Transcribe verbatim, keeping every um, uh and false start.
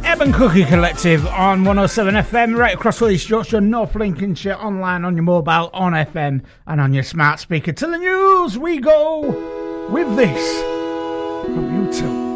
Urban Cookie Collective on one oh seven F M, right across all East Yorkshire, North Lincolnshire, online on your mobile, on F M, and on your smart speaker. To the news we go with this from U two.